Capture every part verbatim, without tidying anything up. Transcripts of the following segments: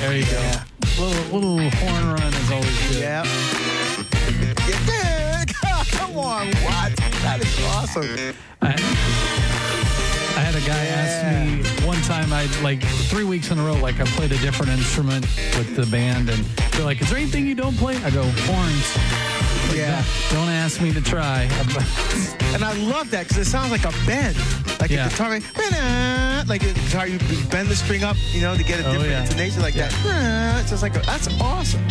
There you Yeah. go. Little, little horn run is always good. Yep. Yeah, come on, what? That is awesome. I, I had a guy Yeah. ask me one time, I like three weeks in a row, like I played a different instrument with the band, and they're like, is there anything you don't play? I go, horns. Like, Yeah. Don't, don't ask me to try. And I love that because it sounds like a bend. Like Yeah. a guitar, like a guitar, you bend the string up, you know, to get a Oh, different yeah. intonation like that. It's just like, a, that's awesome.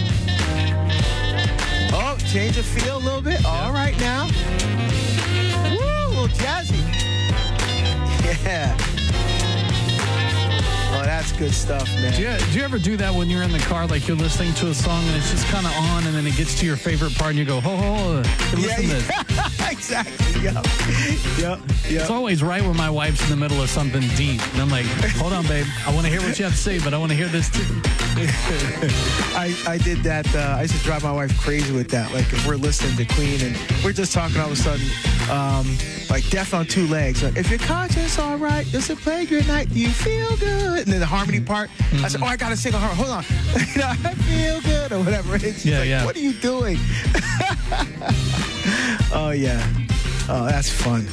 Oh, change of feel a little bit. All right now. Woo, a little jazzy. Yeah. Oh, that's good stuff, man. Do you, do you ever do that when you're in the car, like you're listening to a song and it's just kind of on, and then it gets to your favorite part and you go, ho, ho, ho, listen Yeah, to this. yeah. Exactly. Yep. Yep. Yep. It's always right when my wife's in the middle of something deep. And I'm like, hold on, babe. I want to hear what you have to say, but I want to hear this too. I, I did that. Uh, I used to drive my wife crazy with that. Like, if we're listening to Queen and we're just talking, all of a sudden, um, like Death on Two Legs. Like, if your conscience all right, does it play good night? Do you feel good? And then the harmony part. I said, oh, I got to sing a harmony. Hold on. You know, I feel good or whatever it is. She's Yeah, like, yeah. what are you doing? Oh, yeah. Oh, that's fun.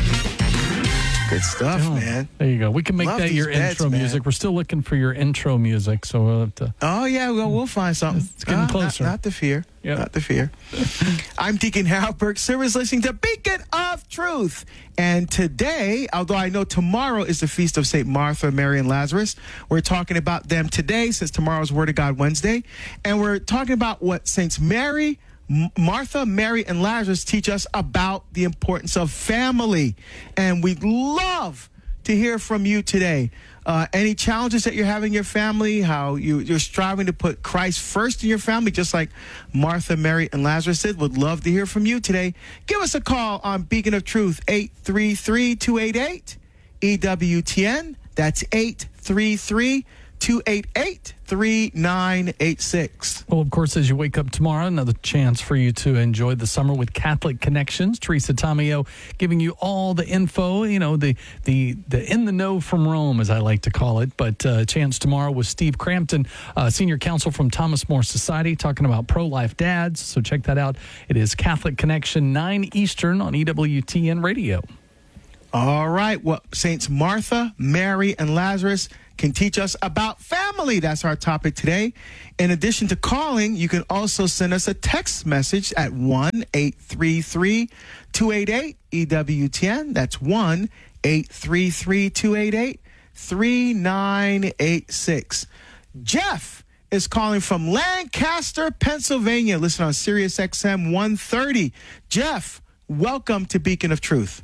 Good stuff, Oh, man. There you go. We can make Love that these your beds, intro man. music. We're still looking for your intro music, so we'll have to. Oh, yeah, well, we'll find something. It's getting Uh, closer. Not, not the fear. Yep. Not the fear. I'm Deacon Harold Burke Service, listening to Beacon of Truth. And today, although I know tomorrow is the feast of Saint Martha, Mary, and Lazarus, we're talking about them today since tomorrow's Word of God Wednesday. And we're talking about what Saints Mary, M- Martha, Mary, and Lazarus teach us about the importance of family. And we'd love to hear from you today. Uh, any challenges that you're having in your family, how you, you're striving to put Christ first in your family, just like Martha, Mary, and Lazarus did. Would love to hear from you today. Give us a call on Beacon of Truth, eight three three, two eight eight, E W T N. That's eight three three, two eight eight, three nine eight six. Well, of course, as you wake up tomorrow, another chance for you to enjoy the summer with Catholic Connections. Teresa Tomeo giving you all the info, you know, the the the in the know from Rome, as I like to call it. But uh, chance tomorrow with Steve Crampton, uh, senior counsel from Thomas More Society, talking about pro-life dads. So check that out. It is Catholic Connection, nine Eastern on E W T N Radio. All right. Well, Saints Martha, Mary, and Lazarus can teach us about family. That's our topic today. In addition to calling, you can also send us a text message at one eight three three, two eight eight, E W T N. That's one eight three three, two eight eight, three nine eight six. Jeff is calling from Lancaster, Pennsylvania. Listen on Sirius X M one thirty. Jeff, welcome to Beacon of Truth.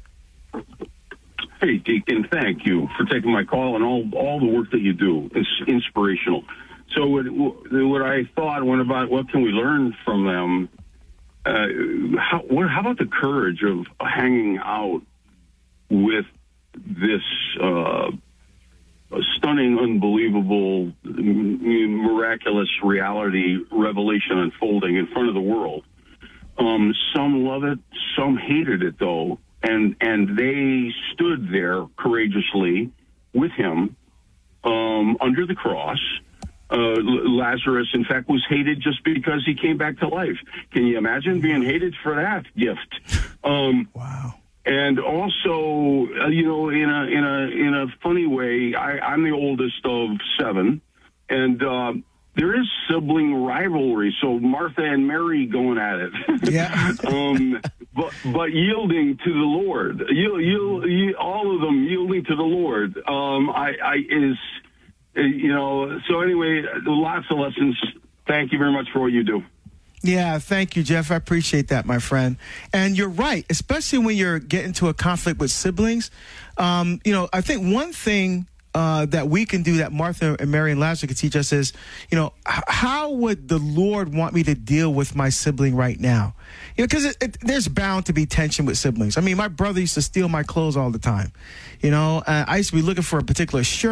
Hey, Deacon, thank you for taking my call and all all the work that you do. It's inspirational. So what, what I thought went about what can we learn from them, uh, how, what, how about the courage of hanging out with this uh, stunning, unbelievable, miraculous reality revelation unfolding in front of the world? Um, some love it, some hated it, though. And and they stood there courageously with him um, under the cross. Uh, Lazarus, in fact, was hated just because he came back to life. Can you imagine being hated for that gift? Um, Wow. And also, uh, you know, in a in a in a funny way, I, I'm the oldest of seven, and uh, there is sibling rivalry. So Martha and Mary going at it. Yeah. um, but but yielding to the Lord, you, you, you, all of them yielding to the Lord. Um, I, I is, you know. So anyway, lots of lessons. Thank you very much for what you do. Yeah, thank you, Jeff. I appreciate that, my friend. And you're right, especially when you're getting into a conflict with siblings. Um, you know, I think one thing uh, that we can do that Martha and Mary and Lazarus can teach us is, you know, h- how would the Lord want me to deal with my sibling right now? You know, because it, it, there's bound to be tension with siblings. I mean, my brother used to steal my clothes all the time. You know, uh, I used to be looking for a particular shirt.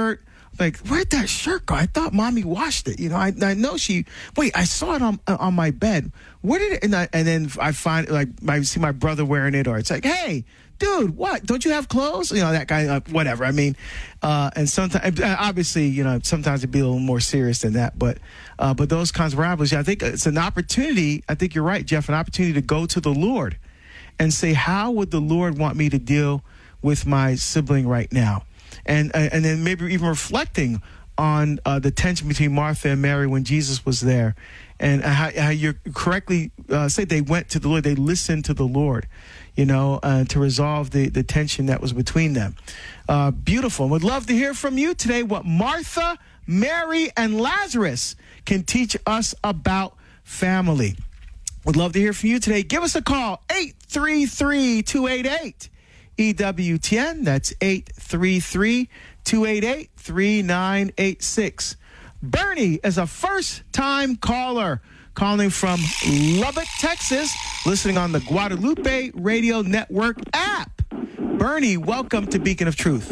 like, where'd that shirt go? I thought mommy washed it. You know, I, I know she, wait, I saw it on on my bed. Where did it, and, I, and then I find, like, I see my brother wearing it, or it's like, hey, dude, what? Don't you have clothes? You know, that guy, uh, whatever. I mean, uh, and sometimes, obviously, you know, sometimes it'd be a little more serious than that. But, uh, but those kinds of rivalries, I think it's an opportunity. I think you're right, Jeff, an opportunity to go to the Lord and say, how would the Lord want me to deal with my sibling right now? And, uh, and then maybe even reflecting on uh, the tension between Martha and Mary when Jesus was there, and how, how you correctly uh, say they went to the Lord, they listened to the Lord, you know, uh, to resolve the, the tension that was between them. Uh, beautiful. Would love to hear from you today what Martha, Mary, and Lazarus can teach us about family. Would love to hear from you today. Give us a call, eight three three, two eight eight, E W T N. That's eight three three, two eight eight, three nine eight six. Bernie is a first-time caller calling from Lubbock, Texas, listening on the Guadalupe Radio Network app. Bernie, welcome to Beacon of Truth.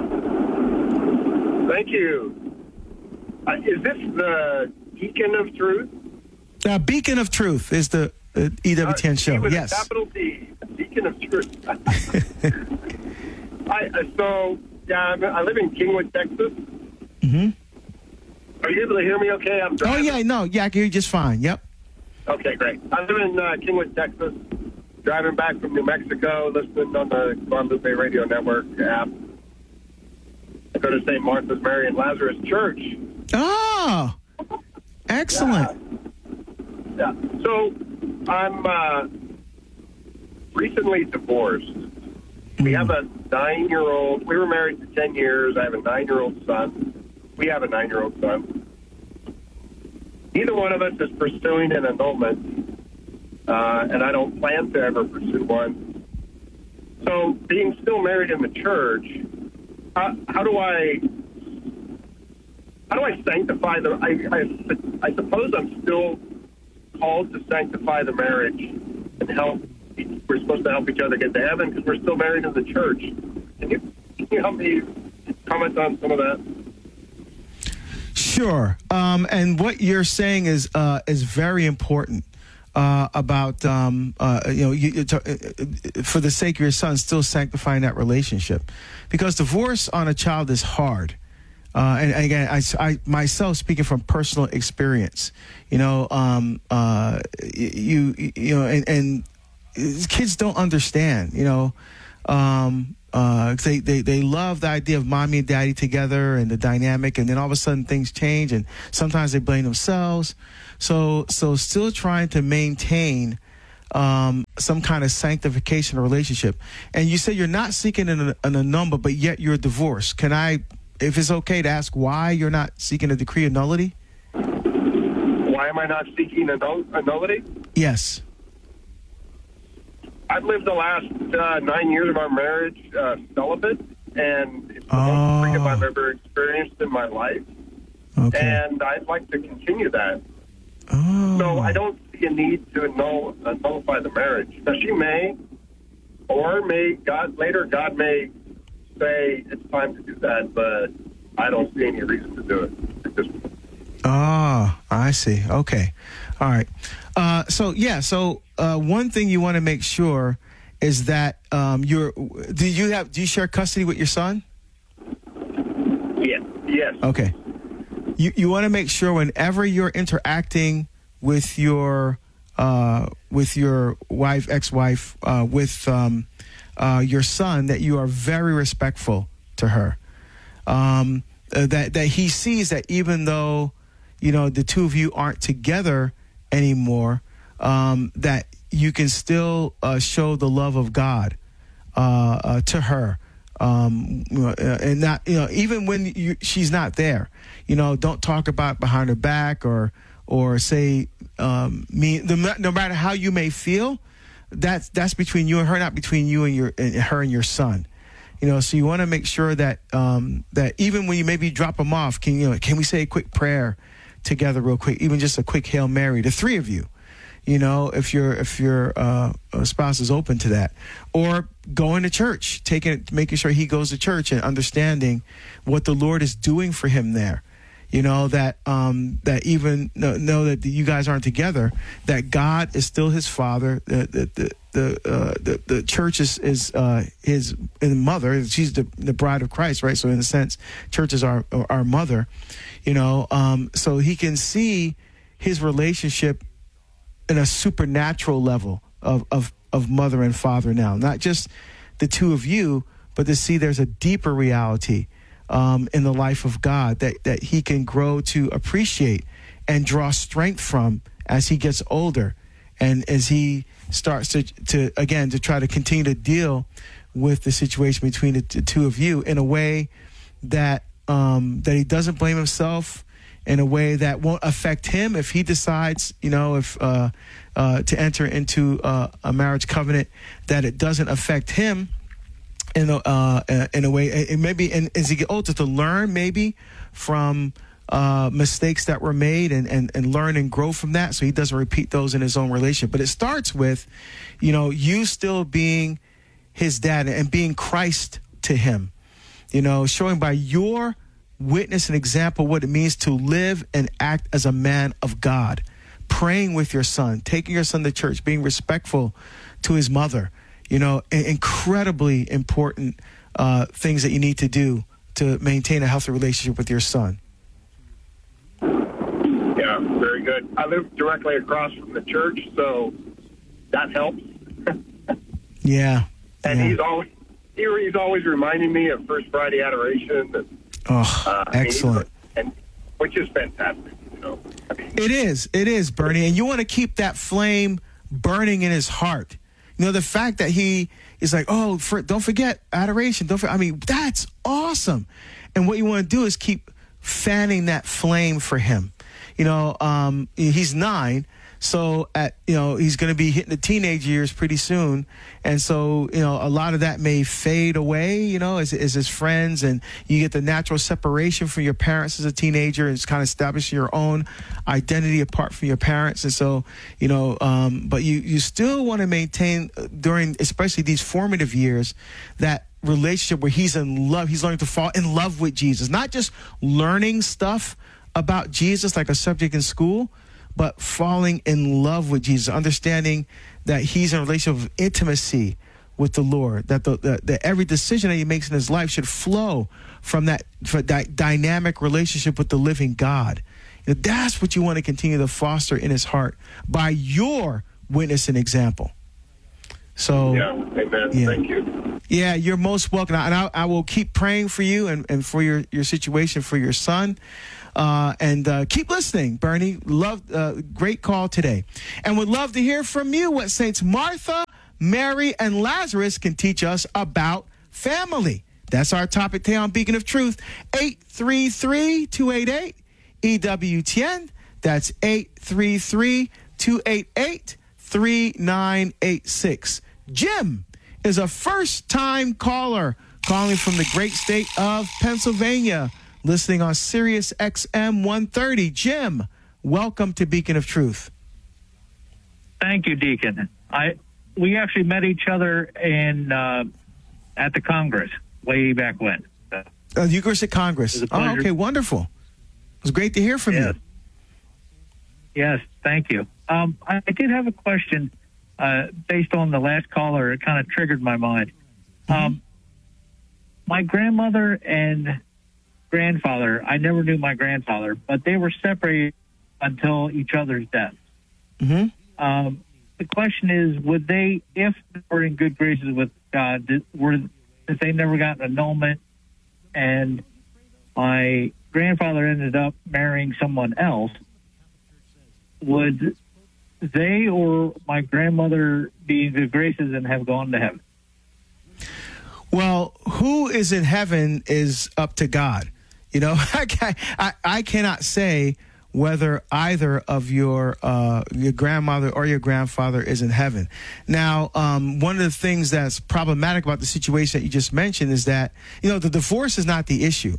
Thank you. Uh, is this the Beacon of Truth? Uh, Beacon of Truth is the uh, E W T N uh, show. With yes. A capital D. Beacon of Truth. I, uh, so, yeah, I'm, I live in Kingwood, Texas. Mm-hmm. Are you able to hear me okay? I'm oh, yeah, no. Yeah, I can hear you just fine. Yep. Okay, great. I live in uh, Kingwood, Texas, driving back from New Mexico, listening on the Guadalupe Radio Network app. I go to Saint Martha's, Mary, and Lazarus Church. Oh, excellent. Yeah. yeah. So I'm uh, recently divorced. Mm. We have a nine-year-old. We were married for ten years. I have a nine-year-old son. We have a nine-year-old son. Neither one of us is pursuing an annulment, uh, and I don't plan to ever pursue one. So, being still married in the church, how, how do I how do I sanctify the? I, I I suppose I'm still called to sanctify the marriage and help. We're supposed to help each other get to heaven because we're still married in the church. Can you, can you help me comment on some of that? Sure. Um, and what you're saying is uh, is very important uh, about, um, uh, you know, you, you t- for the sake of your son, still sanctifying that relationship. Because divorce on a child is hard. Uh, and, and again, I, I myself speaking from personal experience, you know, um, uh, you, you know, and, and kids don't understand, you know, um, Uh, they, they, they love the idea of mommy and daddy together and the dynamic, and then all of a sudden things change, and sometimes they blame themselves. So, so still trying to maintain um, some kind of sanctification of relationship. And you say you're not seeking an, an annulment, but yet you're divorced. Can I, if it's okay to ask why you're not seeking a decree of nullity? Why am I not seeking a, null- a nullity? Yes. I've lived the last uh, nine years of our marriage uh, celibate, and it's the oh. most freedom I've ever experienced in my life. Okay. And I'd like to continue that. Oh. So I don't see a need to annul, uh, nullify the marriage. Now, she may, or may God later, God may say it's time to do that, but I don't see any reason to do it at this point. Ah, I see. Okay. All right. Uh, so, yeah, so uh, one thing you want to make sure is that um, you're, do you have, do you share custody with your son? Yes. Yes. Okay. You you want to make sure whenever you're interacting with your, uh, with your wife, ex-wife, uh, with um, uh, your son, that you are very respectful to her. Um, uh, that, that he sees that even though, you know, the two of you aren't together anymore, um, that you can still uh, show the love of God uh, uh, to her, um, and not, you know, even when you, she's not there, you know, don't talk about behind her back or or say um, me. No matter how you may feel, that's that's between you and her, not between you and your and her and your son. You know, so you want to make sure that um, that even when you maybe drop them off, can you know, can we say a quick prayer together real quick, even just a quick Hail Mary, the three of you, you know, if your if your uh, spouse is open to that, or going to church, taking making sure he goes to church and understanding what the Lord is doing for him there. You know, that um, that even know, know that you guys aren't together, that God is still his father. The the the the, uh, the, the church is, is uh, his, his mother. She's the, the bride of Christ, right? So in a sense, church is our our mother. You know, um, so he can see his relationship in a supernatural level of of of mother and father now, not just the two of you, but to see there's a deeper reality Um, in the life of God that, that he can grow to appreciate and draw strength from as he gets older, and as he starts to, to again, to try to continue to deal with the situation between the, the two of you in a way that um, that he doesn't blame himself, in a way that won't affect him if he decides, you know, if uh, uh, to enter into uh, a marriage covenant, that it doesn't affect him in a, uh, in a way, and maybe and as he get older, to learn maybe from uh, mistakes that were made, and, and, and learn and grow from that, so he doesn't repeat those in his own relationship. But it starts with, you know, you still being his dad and being Christ to him, you know, showing by your witness and example what it means to live and act as a man of God, praying with your son, taking your son to church, being respectful to his mother. You know, incredibly important uh, things that you need to do to maintain a healthy relationship with your son. Yeah, very good. I live directly across from the church, so that helps. Yeah. And yeah. he's always he, he's always reminding me of First Friday Adoration. And, oh, uh, excellent. And, which is fantastic. You know? I mean, it is. It is, Bernie. And you want to keep that flame burning in his heart. You know, the fact that he is like, oh, for, don't forget adoration. Don't forget. I mean, that's awesome. And what you want to do is keep fanning that flame for him. You know, um, he's nine. So, at you know, he's going to be hitting the teenage years pretty soon. And so, you know, a lot of that may fade away, you know, as, as his friends. And you get the natural separation from your parents as a teenager, and it's kind of establishing your own identity apart from your parents. And so, you know, um, but you, you still want to maintain during, especially these formative years, that relationship where he's in love. He's learning to fall in love with Jesus, not just learning stuff about Jesus like a subject in school, but falling in love with Jesus, understanding that he's in a relationship of intimacy with the Lord, that the, the, that every decision that he makes in his life should flow from that, from that dynamic relationship with the living God. You know, that's what you want to continue to foster in his heart by your witness and example. So, yeah, amen. Yeah. Thank you. Yeah, you're most welcome. And I, I will keep praying for you and, and for your, your situation, for your son. Uh, and uh, keep listening, Bernie. Love, uh, great call today. And would love to hear from you what Saints Martha, Mary, and Lazarus can teach us about family. That's our topic today on Beacon of Truth. eight three three, two eight eight, E W T N. That's eight three three, two eight eight, three nine eight six. Jim is a first-time caller calling from the great state of Pennsylvania, listening on Sirius X M one thirty. Jim, welcome to Beacon of Truth. Thank you, Deacon. I we actually met each other in uh, at the Congress way back when. Uh, Eucharistic Congress. Oh, okay, wonderful. It was great to hear from yes. you. Yes, thank you. Um, I, I did have a question uh, based on the last caller. It kind of triggered my mind. Mm-hmm. Um, my grandmother and grandfather, I never knew my grandfather, but they were separated until each other's death. Mm-hmm. Um, the question is, would they, if they were in good graces with God, did, were if they never got an annulment, and my grandfather ended up marrying someone else, would they or my grandmother be in good graces and have gone to heaven? Well, who is in heaven is up to God. You know, I, can, I, I cannot say whether either of your uh, your grandmother or your grandfather is in heaven. Now, um, one of the things that's problematic about the situation that you just mentioned is that, you know, the divorce is not the issue.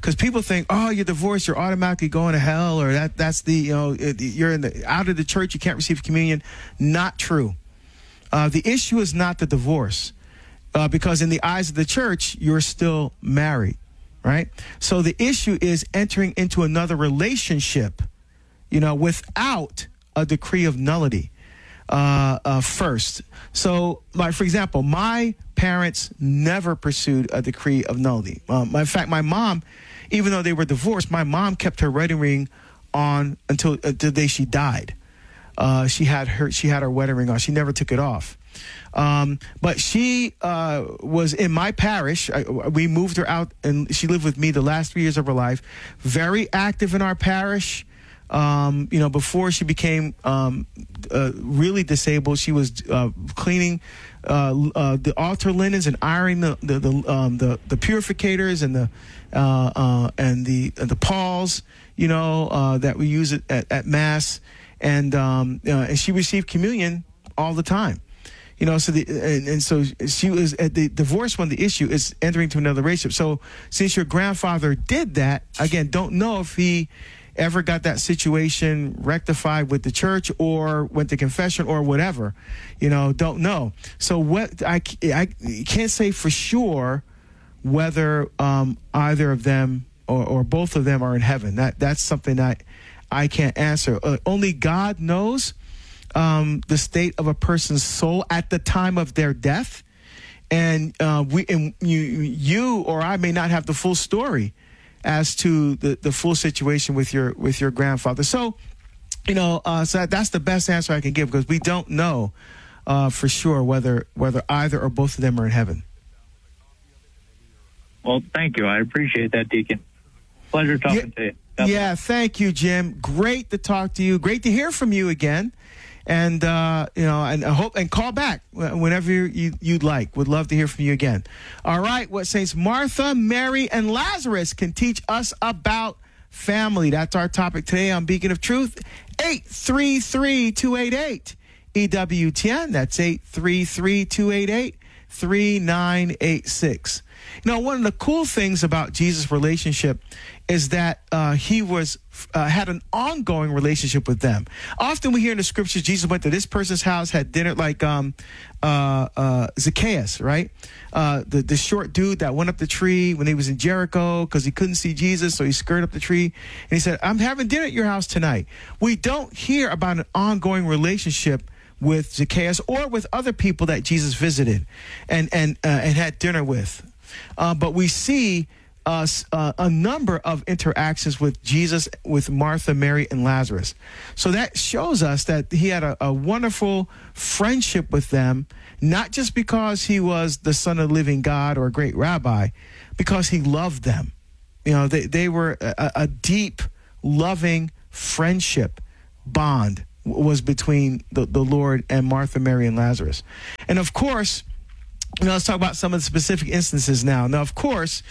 because people think, oh, you're divorced, you're automatically going to hell, or that that's the, you know, you're in the out of the church, you can't receive communion. Not true. Uh, the issue is not the divorce, uh, because in the eyes of the church, you're still married, right? So the issue is entering into another relationship, you know, without a decree of nullity uh, uh, first. So, like, for example, my parents never pursued a decree of nullity. Um, in fact, my mom, even though they were divorced, my mom kept her wedding ring on until, uh, the day she died. Uh, she had her she had her wedding ring on. She never took it off. Um, but she uh, was in my parish. I, we moved her out, and she lived with me the last three years of her life. Very active in our parish. Um, you know, before she became um, uh, really disabled, she was uh, cleaning uh, uh, the altar linens and ironing the the the, um, the, the purificators and the uh, uh, and the uh, the palls. You know, uh, that we use it at, at Mass. And um, uh, and she received communion all the time, you know. So the and, and so she was at the divorce one. The issue is entering into another relationship. So since your grandfather did that, again, don't know if he ever got that situation rectified with the church or went to confession or whatever, you know. Don't know. So what I I can't say for sure whether um, either of them or, or both of them are in heaven. That that's something that I can't answer. Uh, only God knows um, the state of a person's soul at the time of their death, and uh, we, and you, you or I may not have the full story as to the, the full situation with your with your grandfather. So, you know, uh, so that's the best answer I can give, because we don't know uh, for sure whether whether either or both of them are in heaven. Well, thank you. I appreciate that, Deacon. Pleasure talking Yeah. to you. God Yeah, bless. thank you, Jim. Great to talk to you. Great to hear from you again. And, uh, you know, and I hope, and call back whenever you, you'd like. Would love to hear from you again. All right. What Saints Martha, Mary, and Lazarus can teach us about family. That's our topic today on Beacon of Truth. eight three three, two eight eight, E W T N. That's eight three three, two eight eight, three nine eight six. You know, one of the cool things about Jesus' relationship is that uh, he was uh, had an ongoing relationship with them. Often we hear in the scriptures, Jesus went to this person's house, had dinner, like um, uh, uh, Zacchaeus, right? Uh, the, the short dude that went up the tree when he was in Jericho because he couldn't see Jesus, so he scurried up the tree. And he said, I'm having dinner at your house tonight. We don't hear about an ongoing relationship with Zacchaeus or with other people that Jesus visited and, and, uh, and had dinner with. Uh, but we see uh, uh, a number of interactions with Jesus, with Martha, Mary, and Lazarus. So that shows us that he had a, a wonderful friendship with them, not just because he was the son of the living God or a great rabbi, because he loved them. You know, they, they were a, a deep, loving friendship bond was between the, the Lord and Martha, Mary, and Lazarus. And of course, you know, let's talk about some of the specific instances now. Now, of course,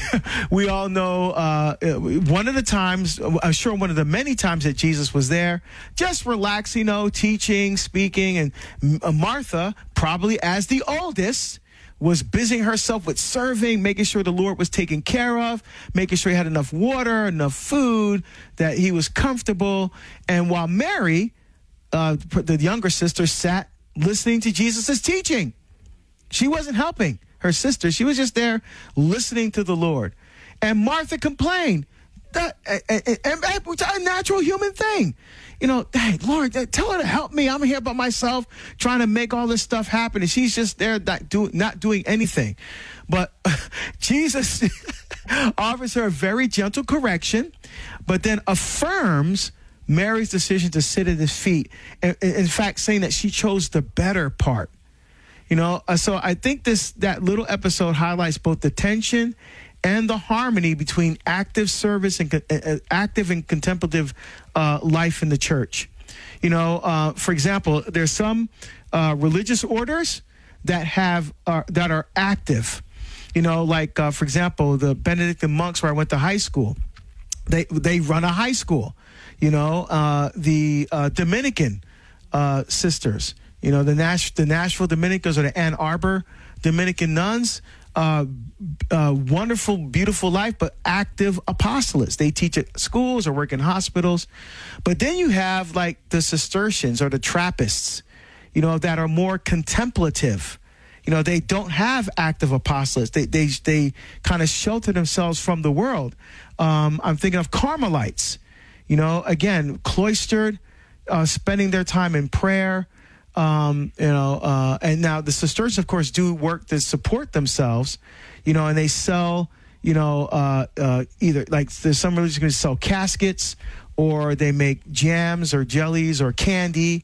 we all know uh, one of the times, I'm sure one of the many times that Jesus was there, just relaxing, you know, teaching, speaking, and Martha, probably as the oldest, was busying herself with serving, making sure the Lord was taken care of, making sure he had enough water, enough food, that he was comfortable. And while Mary, uh, the younger sister, sat listening to Jesus' teaching. She wasn't helping her sister. She was just there listening to the Lord. And Martha complained. That, and, and, and, and a natural human thing. You know, hey, Lord, tell her to help me. I'm here by myself trying to make all this stuff happen. And she's just there not, do, not doing anything. But Jesus offers her a very gentle correction, but then affirms Mary's decision to sit at his feet. And, in fact, saying that she chose the better part. You know, uh, so I think this that little episode highlights both the tension and the harmony between active service and uh, active and contemplative uh, life in the church. You know, uh, for example, there's some uh, religious orders that have uh, that are active. You know, like uh, for example, the Benedictine monks where I went to high school. They they run a high school. You know, uh, the uh, Dominican uh, sisters. You know, the Nash, the Nashville Dominicans or the Ann Arbor Dominican nuns, uh, uh, wonderful, beautiful life, but active apostolates. They teach at schools or work in hospitals. But then you have like the Cistercians or the Trappists, you know, that are more contemplative. You know, they don't have active apostolates. They they they kind of shelter themselves from the world. Um, I'm thinking of Carmelites. You know, again, cloistered, uh, spending their time in prayer. Um, you know, uh, and now the Cistercians, of course, do work to support themselves. You know, and they sell. You know, uh, uh, either like there's some religions going to sell caskets, or they make jams or jellies or candy.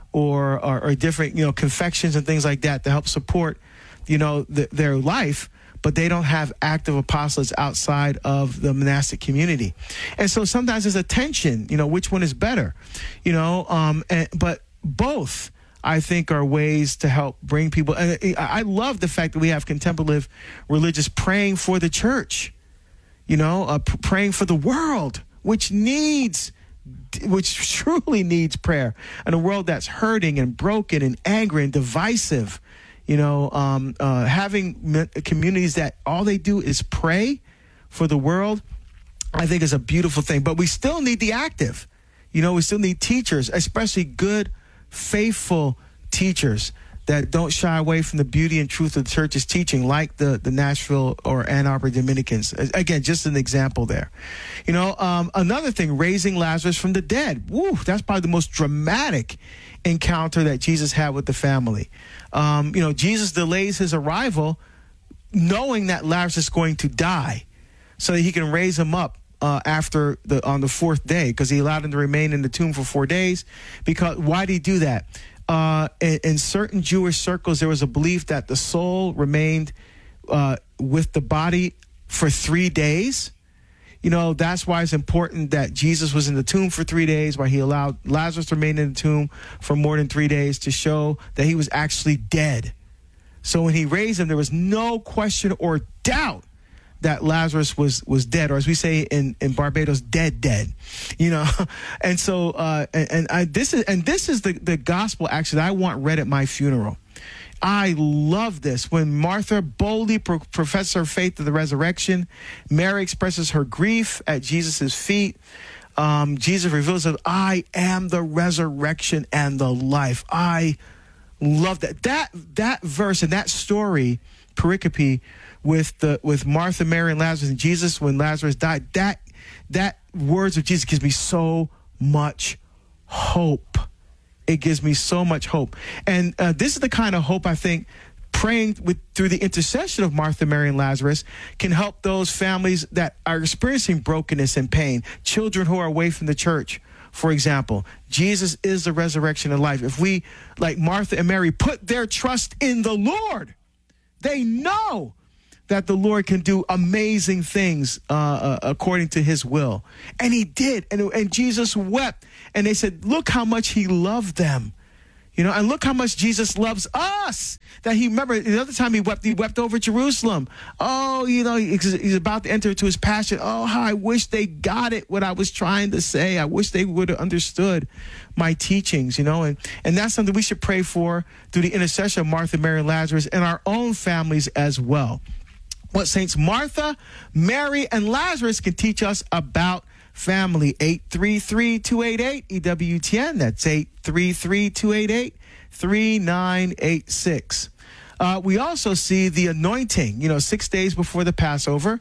Or, or, or different, you know, confections and things like that to help support, you know, the, their life, but they don't have active apostolates outside of the monastic community. And so sometimes there's a tension, you know, which one is better, you know, um, and, but both, I think, are ways to help bring people. And I love the fact that we have contemplative religious praying for the church, you know, uh, p- praying for the world, which needs which truly needs prayer, in a world that's hurting and broken and angry and divisive. You know, um, uh, having communities that all they do is pray for the world, I think is a beautiful thing. But we still need the active. You know, we still need teachers, especially good, faithful teachers that don't shy away from the beauty and truth of the church's teaching, like the, the Nashville or Ann Arbor Dominicans. Again, just an example there. You know, um, another thing, raising Lazarus from the dead. Woo, that's probably the most dramatic encounter that Jesus had with the family. Um, you know, Jesus delays his arrival knowing that Lazarus is going to die so that he can raise him up uh, after the on the fourth day, because he allowed him to remain in the tomb for four days. Because why did he do that? Uh, in, in certain Jewish circles, there was a belief that the soul remained uh, with the body for three days. You know, that's why it's important that Jesus was in the tomb for three days, why he allowed Lazarus to remain in the tomb for more than three days to show that he was actually dead. So when he raised him, there was no question or doubt that Lazarus was was dead, or as we say in, in Barbados, dead, dead, you know. And so, uh, and, and I, this is and this is the, the gospel actually that I want read at my funeral. I love this. When Martha boldly pro- professes her faith in the resurrection, Mary expresses her grief at Jesus' feet. Um, Jesus reveals that I am the resurrection and the life. I love that. That that verse and that story, pericope, with the with Martha, Mary, and Lazarus, and Jesus when Lazarus died, that that words of Jesus gives me so much hope. It gives me so much hope. And uh, this is the kind of hope I think praying with through the intercession of Martha, Mary, and Lazarus can help those families that are experiencing brokenness and pain, children who are away from the church. For example, Jesus is the resurrection and life. If we, like Martha and Mary, put their trust in the Lord, they know that the Lord can do amazing things uh, uh, according to his will. And he did. And, and Jesus wept. And they said, look how much he loved them. You know, and look how much Jesus loves us. That he, remember, the other time he wept, he wept over Jerusalem. Oh, you know, he's about to enter into his passion. Oh, how I wish they got it, what I was trying to say. I wish they would have understood my teachings, you know. And, and that's something we should pray for through the intercession of Martha, Mary, and Lazarus, and our own families as well. What Saints Martha, Mary, and Lazarus can teach us about family. Eight three three, two eight eight, E W T N. That's eight three three, two eight eight, three nine eight six. Uh, we also see the anointing. You know, six days before the Passover,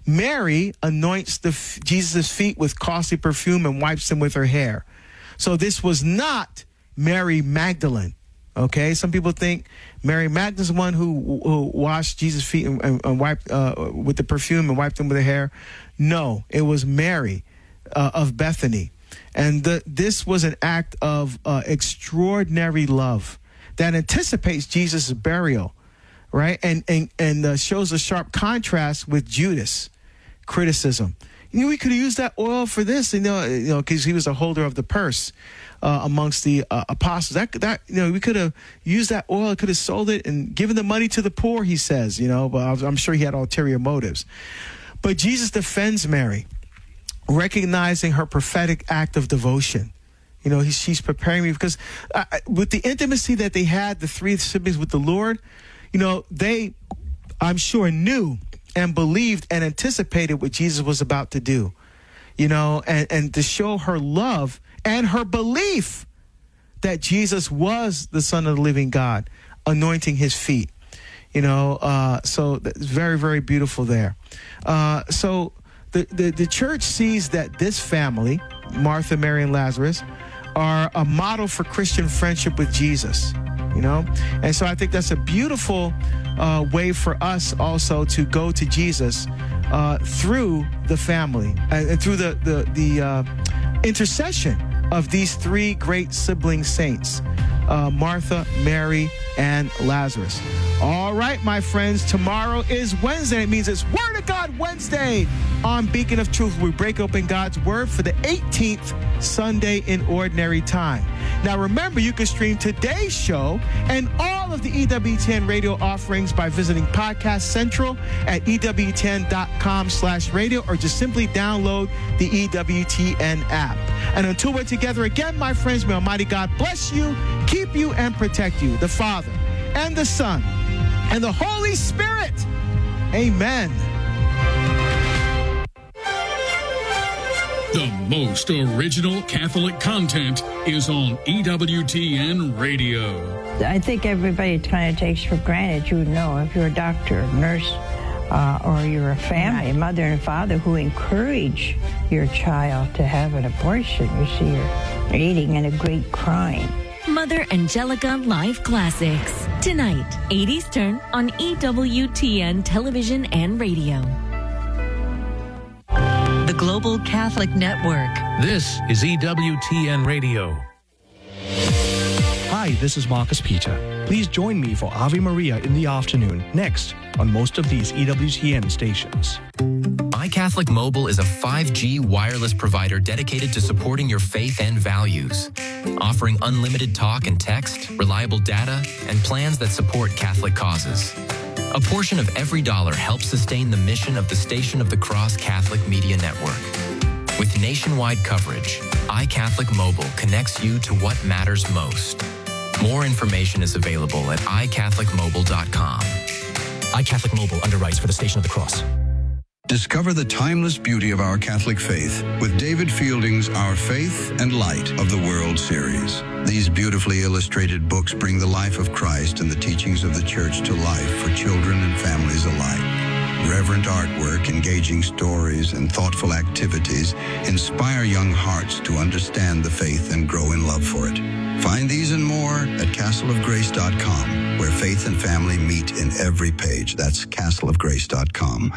Mary anoints the Jesus' feet with costly perfume and wipes them with her hair. So this was not Mary Magdalene. Okay, some people think Mary Magdalene's the one who, who washed Jesus' feet and, and, and wiped uh, with the perfume and wiped them with her hair. No, it was Mary uh, of Bethany. And the, this was an act of uh, extraordinary love that anticipates Jesus' burial, right? And and, and uh, shows a sharp contrast with Judas' criticism. You know, we could have used that oil for this, you know, you know, because he was a holder of the purse uh, amongst the uh, apostles. That that you know, we could have used that oil, could have sold it and given the money to the poor. He says, you know, but I'm sure he had ulterior motives. But Jesus defends Mary, recognizing her prophetic act of devotion. You know, he, she's preparing me because uh, with the intimacy that they had, the three siblings with the Lord, you know, they I'm sure, knew and believed and anticipated what Jesus was about to do, you know, and, and to show her love and her belief that Jesus was the Son of the living God, anointing his feet, you know. Uh, so that's very, very beautiful there. Uh, so the, the, the church sees that this family, Martha, Mary, and Lazarus, are a model for Christian friendship with Jesus, you know. And so I think that's a beautiful uh, way for us also to go to Jesus uh, through the family and, and through the, the, the uh, intercession of these three great sibling saints, uh, Martha, Mary, and Lazarus. All right, my friends, tomorrow is Wednesday. It means it's Word of God Wednesday on Beacon of Truth. We break open God's Word for the eighteenth Sunday in Ordinary Time. Now, remember, you can stream today's show and all of the E W T N radio offerings by visiting Podcast Central at E W T N dot com slash radio, or just simply download the E W T N app. And until we're together again, my friends, may Almighty God bless you, keep you, and protect you, the Father and the Son and the Holy Spirit. Amen. The most original Catholic content is on E W T N Radio. I think everybody kind of takes for granted, you know, if you're a doctor, a nurse, uh, or you're a family, a mother and father who encourage your child to have an abortion. You see, you're aiding in a great crime. Mother Angelica Live Classics. Tonight, eight Eastern on E W T N Television and Radio. The Global Catholic Network. This is E W T N Radio. Hi, this is Marcus Peter. Please join me for Ave Maria in the afternoon, next on most of these E W T N stations. iCatholic Mobile is a five G wireless provider dedicated to supporting your faith and values, offering unlimited talk and text, reliable data, and plans that support Catholic causes. A portion of every dollar helps sustain the mission of the Station of the Cross Catholic Media Network. With nationwide coverage, iCatholic Mobile connects you to what matters most. More information is available at i catholic mobile dot com. iCatholic Mobile underwrites for the Station of the Cross. Discover the timeless beauty of our Catholic faith with David Fielding's Our Faith and Light of the World series. These beautifully illustrated books bring the life of Christ and the teachings of the Church to life for children and families alike. Reverent artwork, engaging stories, and thoughtful activities inspire young hearts to understand the faith and grow in love for it. Find these and more at castle of grace dot com, where faith and family meet in every page. That's castle of grace dot com.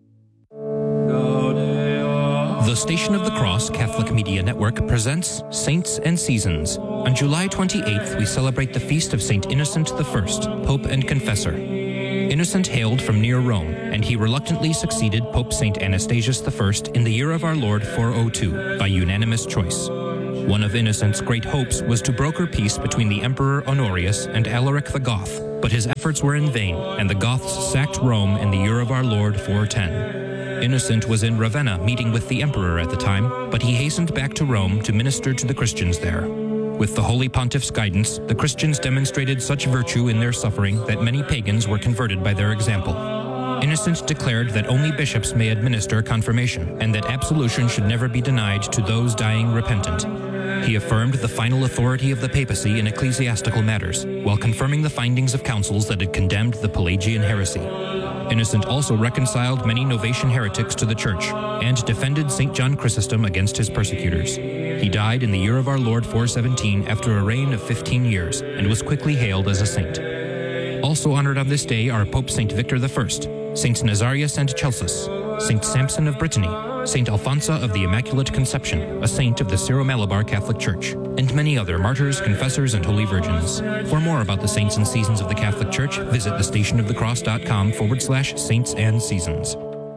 The Station of the Cross Catholic Media Network presents Saints and Seasons. On July twenty-eighth, we celebrate the feast of Saint Innocent the First, Pope and Confessor. Innocent hailed from near Rome, and he reluctantly succeeded Pope Saint Anastasius the First in the year of our Lord four oh two by unanimous choice. One of Innocent's great hopes was to broker peace between the Emperor Honorius and Alaric the Goth, but his efforts were in vain, and the Goths sacked Rome in the year of our Lord four ten. Innocent was in Ravenna meeting with the emperor at the time, but he hastened back to Rome to minister to the Christians there. With the Holy Pontiff's guidance, the Christians demonstrated such virtue in their suffering that many pagans were converted by their example. Innocent declared that only bishops may administer confirmation, and that absolution should never be denied to those dying repentant. He affirmed the final authority of the papacy in ecclesiastical matters, while confirming the findings of councils that had condemned the Pelagian heresy. Innocent also reconciled many Novatian heretics to the Church, and defended Saint John Chrysostom against his persecutors. He died in the year of our Lord four seventeen after a reign of fifteen years, and was quickly hailed as a saint. Also honored on this day are Pope Saint Victor the First, Saint Nazarius and Celsus, Saint Samson of Brittany, Saint Alphonsa of the Immaculate Conception, a saint of the Syro-Malabar Catholic Church, and many other martyrs, confessors, and holy virgins. For more about the saints and seasons of the Catholic Church, visit thestationofthecross.com forward slash saints and seasons.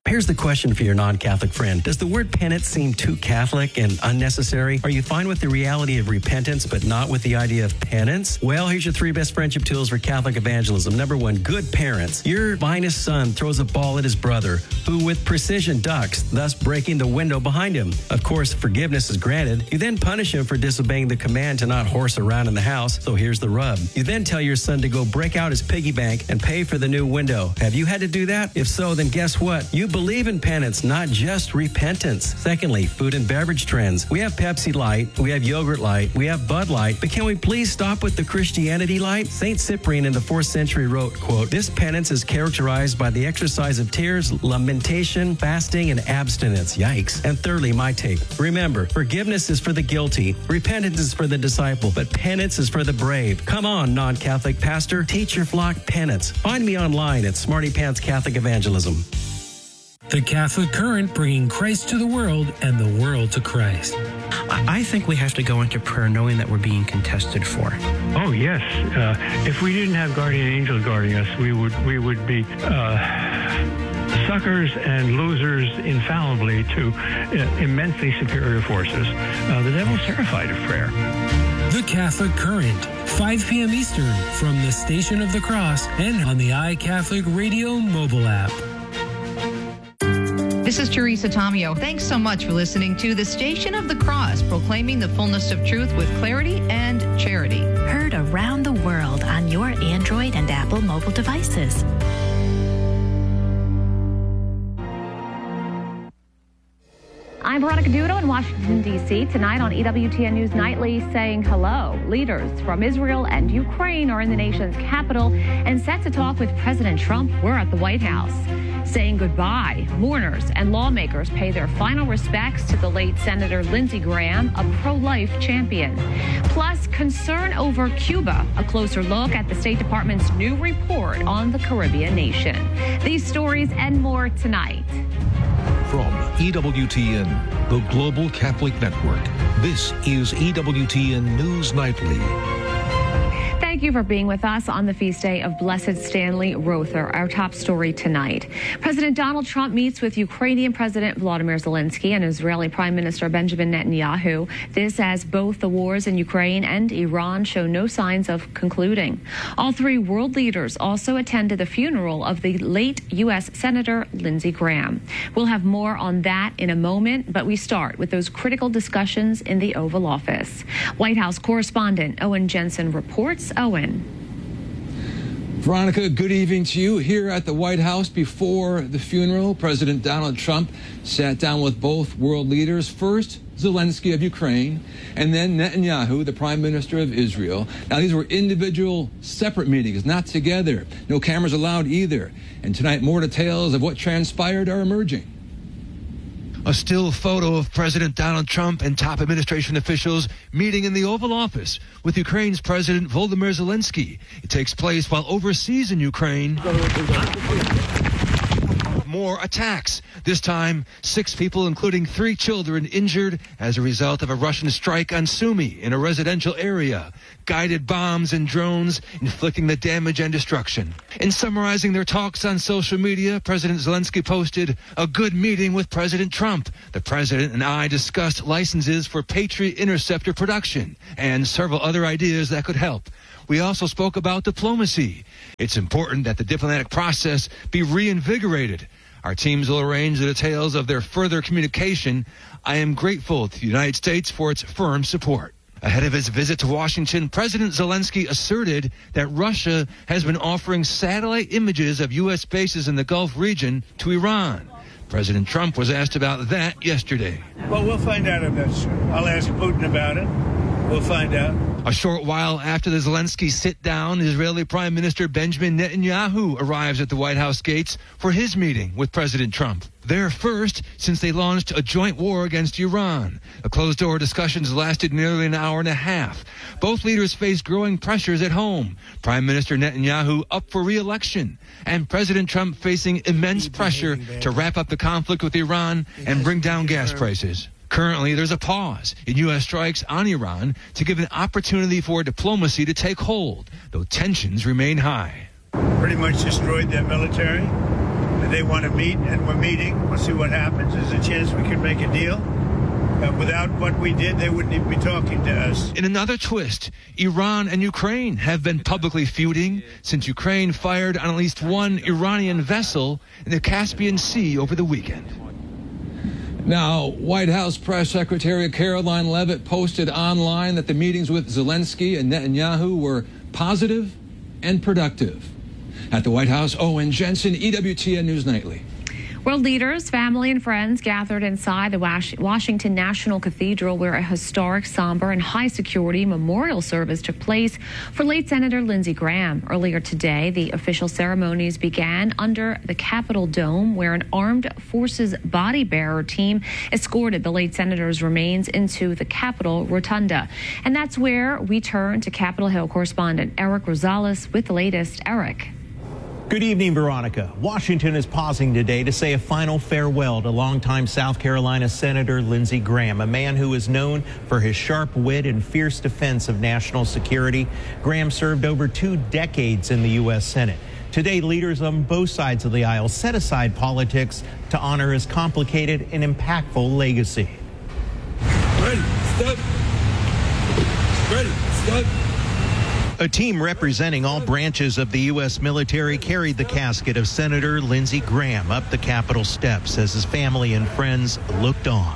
Here's the question for your non-Catholic friend. Does the word penance seem too Catholic and unnecessary? Are you fine with the reality of repentance, but not with the idea of penance? Well, here's your three best friendship tools for Catholic evangelism. Number one, good parents. Your finest son throws a ball at his brother, who with precision ducks, thus breaking the window behind him. Of course, forgiveness is granted. You then punish him for disobeying the command to not horse around in the house. So here's the rub. You then tell your son to go break out his piggy bank and pay for the new window. Have you had to do that? If so, then guess what? You believe in penance, not just repentance. Secondly, food and beverage trends. We have Pepsi Light, we have Yogurt Light, we have Bud Light, but can we please stop with the Christianity Light? Saint Cyprian in the fourth century wrote, quote, "This penance is characterized by the exercise of tears, lamentation, fasting, and abstinence." Yikes. And thirdly, my take. Remember, forgiveness is for the guilty, repentance is for the disciple, but penance is for the brave. Come on, non-Catholic pastor, teach your flock penance. Find me online at Smarty Pants Catholic Evangelism. The Catholic Current, bringing Christ to the world and the world to Christ. I think we have to go into prayer knowing that we're being contested for. Oh yes, uh, if we didn't have guardian angels guarding us, we would we would be uh, suckers and losers infallibly to uh, immensely superior forces. Uh, the devil's terrified of prayer. The Catholic Current, five p.m. Eastern, from the Station of the Cross and on the iCatholic Radio mobile app. This is Teresa Tomeo. Thanks so much for listening to the Station of the Cross, proclaiming the fullness of truth with clarity and charity. Heard around the world on your Android and Apple mobile devices. I'm Veronica Dudo in Washington, D C Tonight on E W T N News Nightly, saying hello. Leaders from Israel and Ukraine are in the nation's capital and set to talk with President Trump. We're at the White House. Saying goodbye, mourners and lawmakers pay their final respects to the late Senator Lindsey Graham, a pro-life champion. Plus, concern over Cuba, a closer look at the State Department's new report on the Caribbean nation. These stories and more tonight. From E W T N, the Global Catholic Network, this is E W T N News Nightly. Thank you for being with us on the feast day of Blessed Stanley Rother. Our top story tonight. President Donald Trump meets with Ukrainian President Volodymyr Zelensky and Israeli Prime Minister Benjamin Netanyahu. This as both the wars in Ukraine and Iran show no signs of concluding. All three world leaders also attended the funeral of the late U S Senator Lindsey Graham. We'll have more on that in a moment, but we start with those critical discussions in the Oval Office. White House correspondent Owen Jensen reports. Owen. Veronica, good evening to you. Here at the White House before the funeral, President Donald Trump sat down with both world leaders. First, Zelensky of Ukraine, and then Netanyahu, the Prime Minister of Israel. Now, these were individual, separate meetings, not together. No cameras allowed either. And tonight, more details of what transpired are emerging. A still photo of President Donald Trump and top administration officials meeting in the Oval Office with Ukraine's President Volodymyr Zelensky. It takes place while overseas in Ukraine. More attacks. This time, six people, including three children, injured as a result of a Russian strike on Sumy in a residential area. Guided bombs and drones inflicting the damage and destruction. In summarizing their talks on social media, President Zelensky posted a good meeting with President Trump. The president and I discussed licenses for Patriot interceptor production and several other ideas that could help. We also spoke about diplomacy. It's important that the diplomatic process be reinvigorated. Our teams will arrange the details of their further communication. I am grateful to the United States for its firm support. Ahead of his visit to Washington, President Zelensky asserted that Russia has been offering satellite images of U S bases in the Gulf region to Iran. President Trump was asked about that yesterday. Well, we'll find out if that's true. I'll ask Putin about it. We'll find out. A short while after the Zelensky sit-down, Israeli Prime Minister Benjamin Netanyahu arrives at the White House gates for his meeting with President Trump. Their first since they launched a joint war against Iran. The closed-door discussions lasted nearly an hour and a half. Both leaders faced growing pressures at home. Prime Minister Netanyahu up for re-election, and President Trump facing immense pressure to wrap up the conflict with Iran and bring down gas prices. Currently, there's a pause in U S strikes on Iran to give an opportunity for diplomacy to take hold, though tensions remain high. Pretty much destroyed their military. they want to meet, and we're meeting. We'll see what happens. There's a chance we could make a deal. Uh, without what we did, they wouldn't even be talking to us. In another twist, Iran and Ukraine have been publicly feuding since Ukraine fired on at least one Iranian vessel in the Caspian Sea over the weekend. Now, White House Press Secretary Caroline Leavitt posted online that the meetings with Zelensky and Netanyahu were positive and productive. At the White House, Owen Jensen, E W T N News Nightly. World leaders, family, and friends gathered inside the Was- Washington National Cathedral, where a historic, somber, and high-security memorial service took place for late Senator Lindsey Graham. Earlier today, the official ceremonies began under the Capitol Dome, where an armed forces body-bearer team escorted the late senator's remains into the Capitol Rotunda. And that's where we turn to Capitol Hill correspondent Eric Rosales with the latest. Eric. Good evening, Veronica. Washington is pausing today to say a final farewell to longtime South Carolina Senator Lindsey Graham, a man who is known for his sharp wit and fierce defense of national security. Graham served over two decades in the U S Senate. Today, leaders on both sides of the aisle set aside politics to honor his complicated and impactful legacy. Ready, step. Ready, step. A team representing all branches of the U S military carried the casket of Senator Lindsey Graham up the Capitol steps as his family and friends looked on.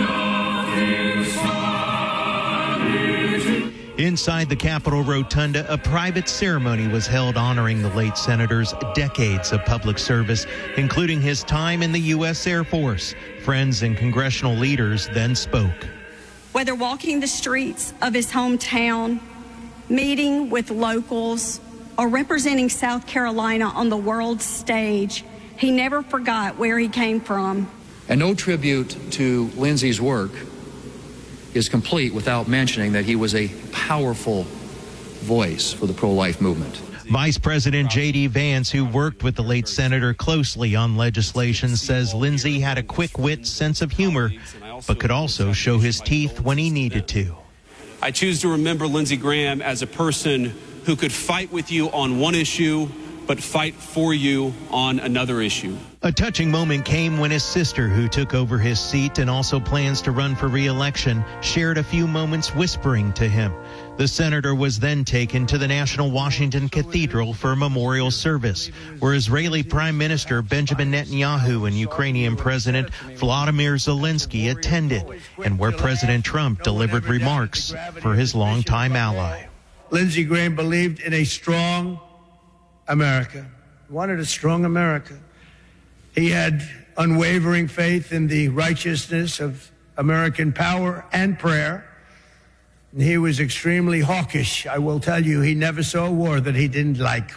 Inside the Capitol Rotunda, a private ceremony was held honoring the late senator's decades of public service, including his time in the U S Air Force. Friends and congressional leaders then spoke. Whether walking the streets of his hometown, meeting with locals, or representing South Carolina on the world stage, he never forgot where he came from. And no tribute to Lindsey's work is complete without mentioning that he was a powerful voice for the pro-life movement. Vice President J D Vance, who worked with the late senator closely on legislation, says Lindsey had a quick-wit sense of humor, but could also show his teeth when he needed to. I choose to remember Lindsey Graham as a person who could fight with you on one issue, but fight for you on another issue. A touching moment came when his sister, who took over his seat and also plans to run for re-election, shared a few moments whispering to him. The senator was then taken to the National Washington Cathedral for a memorial service, where Israeli Prime Minister Benjamin Netanyahu and Ukrainian President Volodymyr Zelensky attended, and where President Trump delivered remarks for his longtime ally. Lindsey Graham believed in a strong America, wanted a strong America. He had unwavering faith in the righteousness of American power and prayer. And he was extremely hawkish. I will tell you, he never saw a war that he didn't like.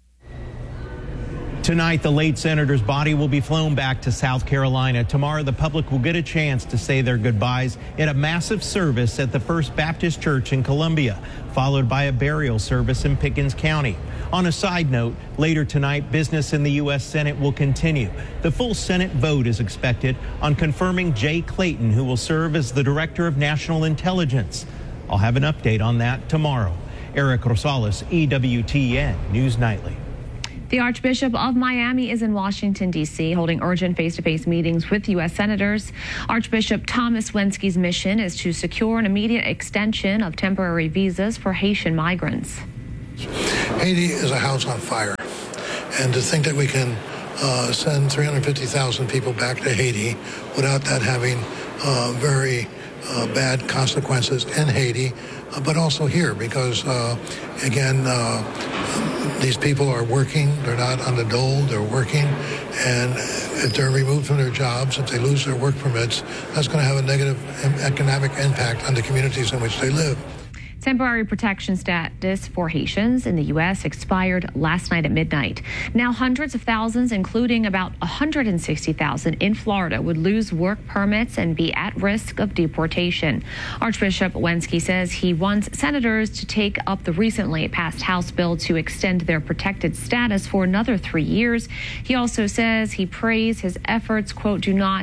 Tonight, the late senator's body will be flown back to South Carolina. Tomorrow, the public will get a chance to say their goodbyes at a massive service at the First Baptist Church in Columbia, followed by a burial service in Pickens County. On a side note, later tonight, business in the U S Senate will continue. The full Senate vote is expected on confirming Jay Clayton, who will serve as the Director of National Intelligence. I'll have an update on that tomorrow. Eric Rosales, E W T N News Nightly. The Archbishop of Miami is in Washington, D C, holding urgent face-to-face meetings with U S senators. Archbishop Thomas Wensky's mission is to secure an immediate extension of temporary visas for Haitian migrants. Haiti is a house on fire, and to think that we can uh, send three hundred fifty thousand people back to Haiti without that having uh, very uh, bad consequences in Haiti, uh, but also here, because, uh, again, uh, these people are working. They're not on the dole. They're working. And if they're removed from their jobs, if they lose their work permits, that's going to have a negative economic impact on the communities in which they live. Temporary protection status for Haitians in the U S expired last night at midnight. Now hundreds of thousands, including about one hundred sixty thousand in Florida, would lose work permits and be at risk of deportation. Archbishop Wensky says he wants senators to take up the recently passed House bill to extend their protected status for another three years. He also says he prays his efforts, quote, do not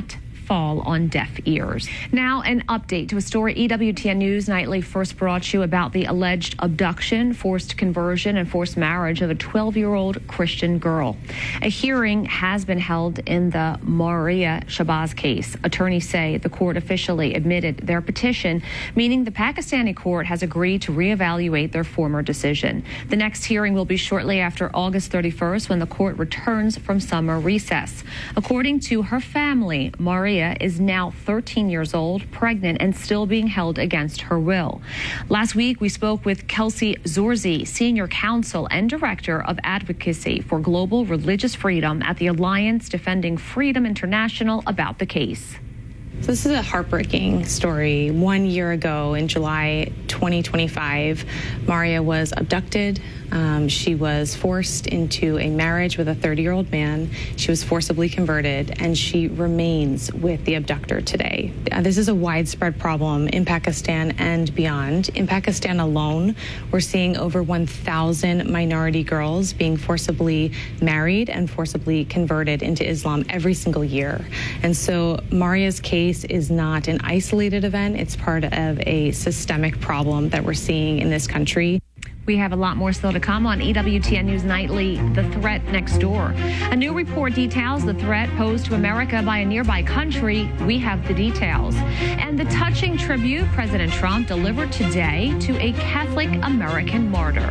fall on deaf ears. Now, an update to a story E W T N News Nightly first brought you about the alleged abduction, forced conversion, and forced marriage of a twelve-year-old Christian girl. A hearing has been held in the Maria Shabazz case. Attorneys say the court officially admitted their petition, meaning the Pakistani court has agreed to reevaluate their former decision. The next hearing will be shortly after August thirty-first, when the court returns from summer recess. According to her family, Maria is now thirteen years old, pregnant, and still being held against her will. Last week, we spoke with Kelsey Zorzi, Senior Counsel and Director of Advocacy for Global Religious Freedom at the Alliance Defending Freedom International, about the case. So this is a heartbreaking story. One year ago, in July twenty twenty-five, Maria was abducted. Um, she was forced into a marriage with a thirty-year-old man. She was forcibly converted, and she remains with the abductor today. Uh, this is a widespread problem in Pakistan and beyond. In Pakistan alone, we're seeing over one thousand minority girls being forcibly married and forcibly converted into Islam every single year. And so Maria's case is not an isolated event. It's part of a systemic problem that we're seeing in this country. We have a lot more still to come on E W T N News Nightly, The Threat Next Door. A new report details the threat posed to America by a nearby country. We have the details. And the touching tribute President Trump delivered today to a Catholic American martyr.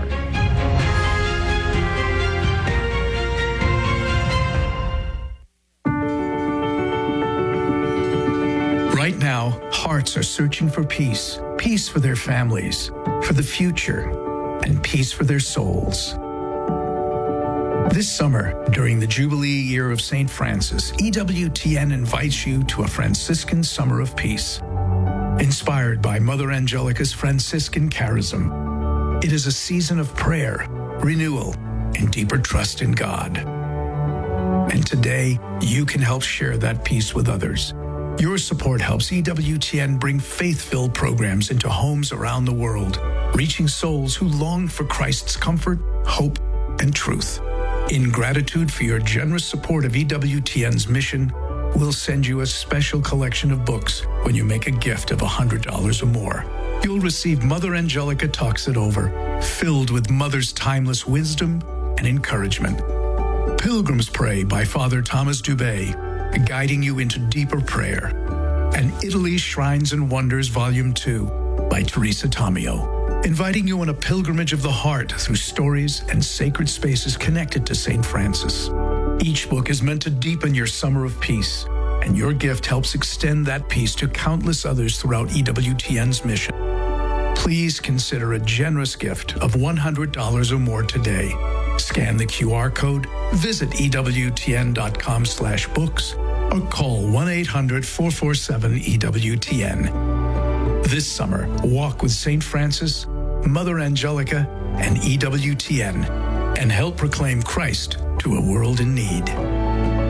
Right now, hearts are searching for peace. Peace for their families, for the future, and peace for their souls. This summer, during the Jubilee year of Saint Francis, E W T N invites you to a Franciscan Summer of Peace. Inspired by Mother Angelica's Franciscan charism, it is a season of prayer, renewal, and deeper trust in God. And today, you can help share that peace with others. Your support helps E W T N bring faith-filled programs into homes around the world, reaching souls who long for Christ's comfort, hope, and truth. In gratitude for your generous support of E W T N's mission, we'll send you a special collection of books when you make a gift of one hundred dollars or more. You'll receive Mother Angelica Talks It Over, filled with Mother's timeless wisdom and encouragement. Pilgrim's Pray by Father Thomas Dubé, guiding you into deeper prayer. And Italy's Shrines and Wonders Volume two by Teresa Tomeo, inviting you on a pilgrimage of the heart through stories and sacred spaces connected to Saint Francis. Each book is meant to deepen your summer of peace, and your gift helps extend that peace to countless others throughout E W T N's mission. Please consider a generous gift of one hundred dollars or more today. Scan the Q R code, visit E W T N dot com slash books, or call one eight hundred, four four seven, E W T N. This summer, walk with Saint Francis, Mother Angelica, and E W T N, and help proclaim Christ to a world in need.